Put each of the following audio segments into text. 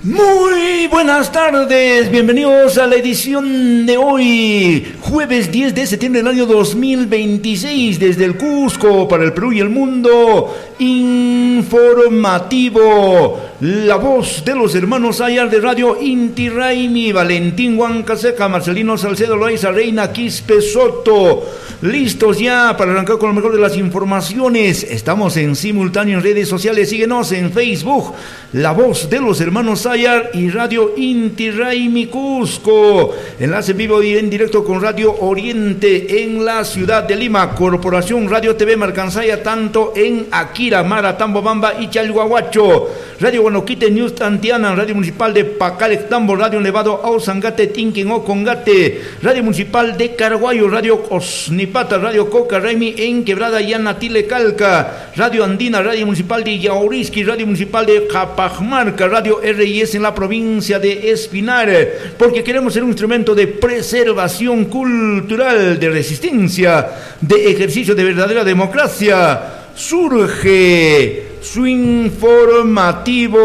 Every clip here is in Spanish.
Muy buenas tardes, bienvenidos a la edición de hoy, jueves 10 de septiembre del año 2026, desde el Cusco para el Perú y el mundo, informativo, la voz de los hermanos Ayar de Radio Inti Raymi, Valentín Huancaseca, Marcelino Salcedo Loaiza, Reina Quispe Soto, listos ya para arrancar con lo mejor de las informaciones. Estamos en simultáneo en redes sociales, síguenos en Facebook, la voz de los hermanos Ayar y Radio Inti Raymi Cusco, enlace vivo y en directo con Radio Oriente en la ciudad de Lima, Corporación Radio TV Marcansaya, tanto en Akira, Mara, Tambobamba y Chalhuahuacho, Radio Guanoquite, News Tantiana, Radio Municipal de Pacalec, Tambo, Radio Nevado, Ausangate, Tinquén, Ocongate, Radio Municipal de Caraguayo, Radio Osnipata, Radio Coca, Raimi en Quebrada, Llana, Tilecalca, Radio Andina, Radio Municipal de Yauriski, Radio Municipal de Capajmarca, Radio RIS en la provincia de Espinar, porque queremos ser un instrumento de preservación cultural, de resistencia, de ejercicio de verdadera democracia. Surge su informativo.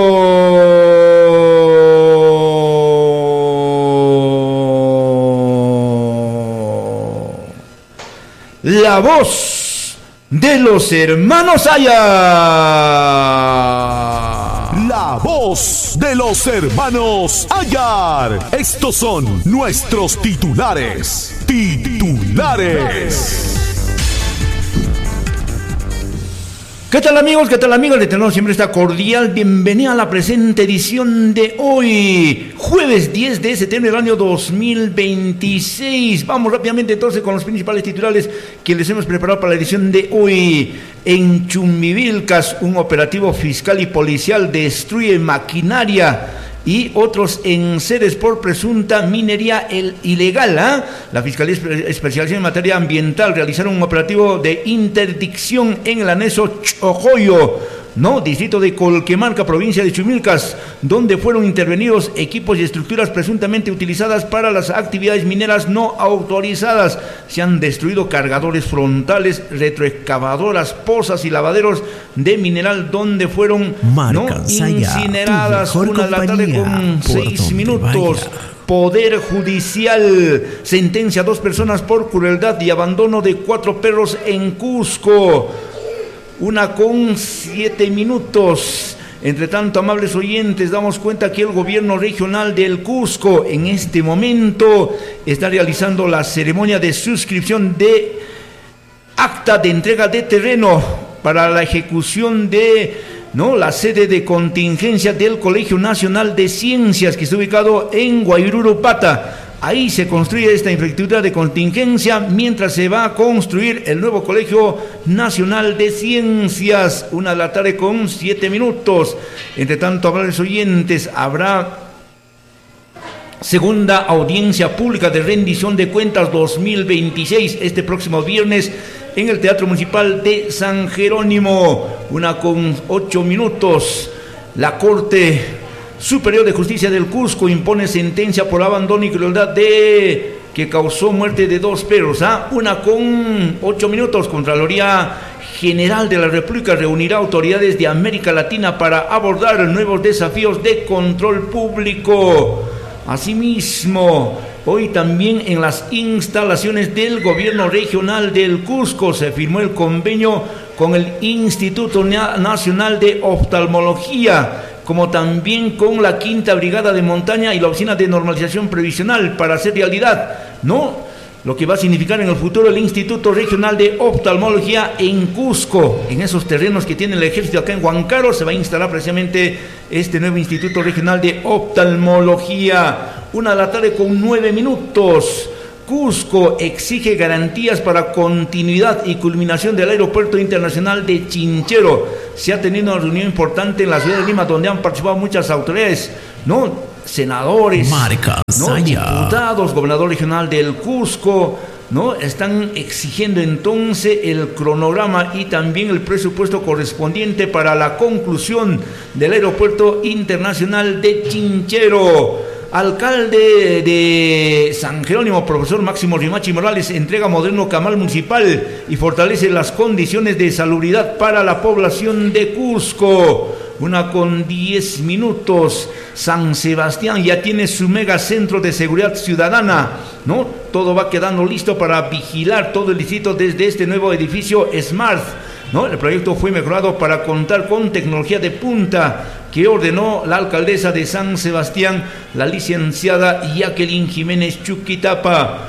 La voz de los hermanos Ayar. La voz de los hermanos Ayar. Estos son nuestros titulares. ¿Qué tal amigos? ¿Qué tal amigas? Les tenemos siempre esta cordial bienvenida a la presente edición de hoy, jueves 10 de septiembre del año 2026. Vamos rápidamente entonces con los principales titulares que les hemos preparado para la edición de hoy. En Chumbivilcas, un operativo fiscal y policial destruye maquinaria y otros enseres por presunta minería ilegal. La Fiscalía Especializada en Materia Ambiental realizaron un operativo de interdicción en el anexo Chojoyo, distrito de Colquemarca, provincia de Chumilcas, donde fueron intervenidos equipos y estructuras presuntamente utilizadas para las actividades mineras no autorizadas. Se han destruido cargadores frontales, retroexcavadoras, pozas y lavaderos de mineral donde fueron incineradas. Una de la tarde con 6 minutos. Poder Judicial sentencia a 2 personas por crueldad y abandono de 4 perros en Cusco. 1:07 minutos. Entre tanto, amables oyentes, damos cuenta que el gobierno regional del Cusco en este momento está realizando la ceremonia de suscripción de acta de entrega de terreno para la ejecución de la sede de contingencia del Colegio Nacional de Ciencias, que está ubicado en Guairurupata. Ahí se construye esta infraestructura de contingencia mientras se va a construir el nuevo Colegio Nacional de Ciencias. 1:07 minutos. Entre tanto, amables oyentes, habrá segunda audiencia pública de rendición de cuentas 2026 este próximo viernes en el Teatro Municipal de San Jerónimo. 1:08 minutos. La Corte Superior de Justicia del Cusco impone sentencia por abandono y crueldad que causó muerte de 2 perros. 1:08 minutos. Contraloría General de la República reunirá autoridades de América Latina para abordar nuevos desafíos de control público. Asimismo, hoy también en las instalaciones del Gobierno Regional del Cusco se firmó el convenio con el Instituto Nacional de Oftalmología, como también con la 5ª Brigada de Montaña y la Oficina de Normalización Previsional, para hacer realidad, lo que va a significar en el futuro el Instituto Regional de Oftalmología en Cusco. En esos terrenos que tiene el ejército acá en Huancaro se va a instalar precisamente este nuevo Instituto Regional de Oftalmología. 1:09 minutos. Cusco exige garantías para continuidad y culminación del Aeropuerto Internacional de Chinchero. Se ha tenido una reunión importante en la ciudad de Lima donde han participado muchas autoridades, senadores, diputados, gobernador regional del Cusco, están exigiendo entonces el cronograma y también el presupuesto correspondiente para la conclusión del Aeropuerto Internacional de Chinchero. Alcalde de San Jerónimo, profesor Máximo Rimachi Morales, entrega moderno camal municipal y fortalece las condiciones de salubridad para la población de Cusco. 1:10. San Sebastián ya tiene su mega centro de seguridad ciudadana, ¿no? Todo va quedando listo para vigilar todo el distrito desde este nuevo edificio Smart, ¿no? El proyecto fue mejorado para contar con tecnología de punta que ordenó la alcaldesa de San Sebastián, la licenciada Jacqueline Jiménez Chuquitapa.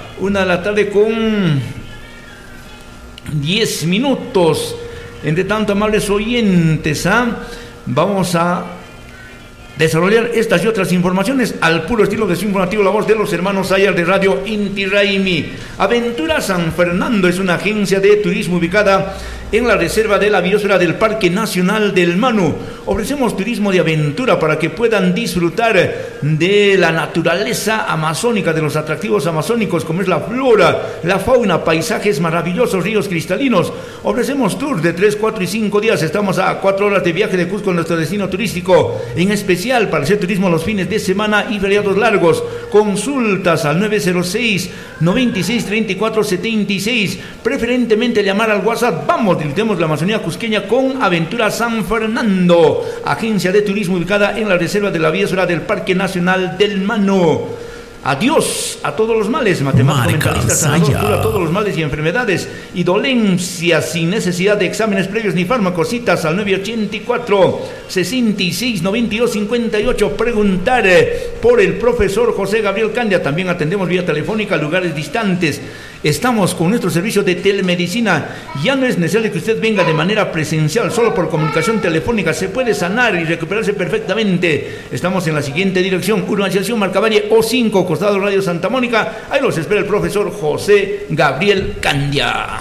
1:10. Entre tanto, amables oyentes, vamos a desarrollar estas y otras informaciones al puro estilo de su informativo La Voz de los Hermanos Ayar de Radio Inti Raymi. Aventura San Fernando es una agencia de turismo ubicada en la reserva de la biosfera del Parque Nacional del Manu. Ofrecemos turismo de aventura para que puedan disfrutar de la naturaleza amazónica, de los atractivos amazónicos como es la flora, la fauna, paisajes maravillosos, ríos cristalinos. Ofrecemos tours de 3, 4 y 5 días. Estamos a 4 horas de viaje de Cusco, nuestro destino turístico, en especial para hacer turismo los fines de semana y feriados largos. Consultas al 906 96 34 76. Preferentemente llamar al WhatsApp. Vamos, disfrutemos la Amazonía cusqueña con Aventura San Fernando, agencia de turismo ubicada en la reserva de la biosfera del Parque Nacional del Mano. Adiós a todos los males, matemático, mentalista, sanador, a todos los males y enfermedades y dolencias sin necesidad de exámenes previos ni fármacos. Citas al 984 66 92 58. Preguntar por el profesor José Gabriel Candia. También atendemos vía telefónica a lugares distantes. Estamos con nuestro servicio de telemedicina. Ya no es necesario que usted venga de manera presencial, solo por comunicación telefónica se puede sanar y recuperarse perfectamente. Estamos en la siguiente dirección: Urbanización Marcavalle O5, costado Radio Santa Mónica. Ahí los espera el profesor José Gabriel Candia.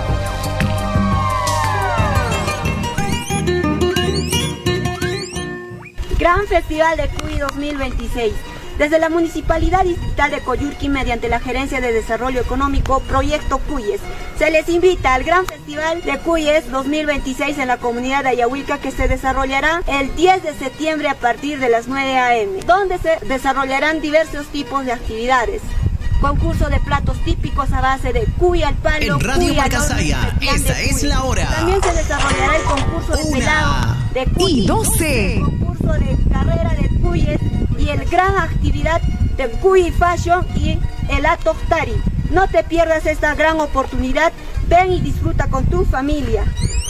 Gran Festival de Cuy 2026. Desde la Municipalidad Distrital de Coyurqui, mediante la Gerencia de Desarrollo Económico, Proyecto Cuyes, se les invita al Gran Festival de Cuyes 2026 en la comunidad de Ayahuilca, que se desarrollará el 10 de septiembre a partir de las 9 a.m., donde se desarrollarán diversos tipos de actividades. Concurso de platos típicos a base de cuy al palo, en Radio Marcasaya, esta es la hora. También se desarrollará el concurso de pelado de cuy, y 12. El concurso de carrera de cuyes y el gran actividad de Cuy Fashion y el Atoftari. No te pierdas esta gran oportunidad. Ven y disfruta con tu familia.